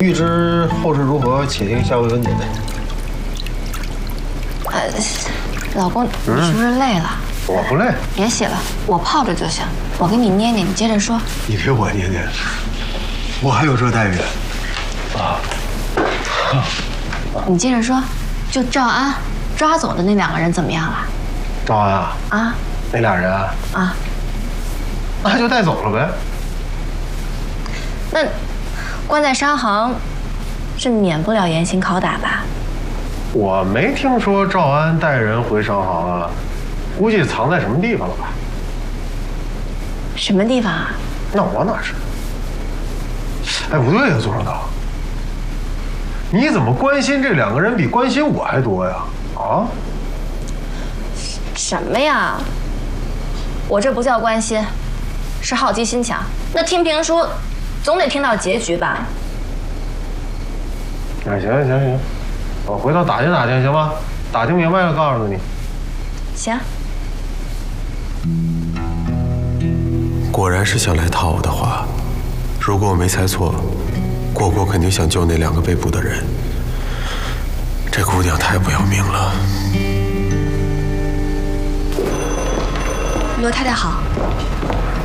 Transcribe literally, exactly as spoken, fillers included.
预知后事如何，且听下回分解呗。 呃，老公，你是不是累了？ 嗯、我不累。 别洗了，我泡着就行。我给你捏捏，你接着说。 你给我捏捏，我还有这待遇啊！ 你接着说，就赵安抓走的那两个人怎么样了？ 赵安啊？啊？那俩人啊？啊？那就带走了呗。 那关在商行是免不了严刑拷打吧？ 我没听说赵安带人回商行啊，估计藏在什么地方了吧？ 什么地方啊？ 那我哪知道？哎，不对呀，左正刚，你怎么关心这两个人比关心我还多呀？啊？ 什么呀？我这不叫关心，是好奇心强。那听评书，总得听到结局吧？ 哎，行行行，我回头打听打听，行吧？打听明白了告诉你。 行。 果然是想来套我的话。如果我没猜错，果果肯定想救那两个被捕的人。这姑娘太不要命了。 罗太太好。